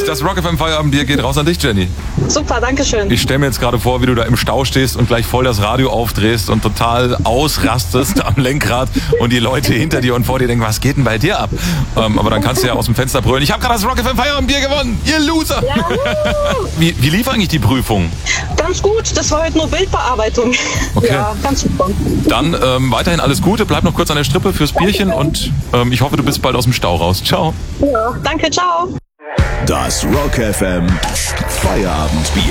Das Rock FM Feierabendbier geht raus an dich, Jenny. Super, danke schön. Ich stelle mir jetzt gerade vor, wie du da im Stau stehst und gleich voll das Radio aufdrehst und total ausrastest am Lenkrad und die Leute hinter dir und vor dir denken, was geht denn bei dir ab? Aber dann kannst du ja aus dem Fenster brüllen, ich habe gerade das Rock FM Feierabendbier gewonnen, ihr Loser! Ja, Wie lief eigentlich die Prüfung? ganz gut, das war heute nur Bildbearbeitung. Okay. Ja, ganz super. Dann weiterhin alles Gute, bleib noch kurz an der Strippe fürs Bierchen und ich hoffe, du bist bald aus dem Stau raus. Ciao. Ja, danke, ciao. Das Rock FM Feierabendbier.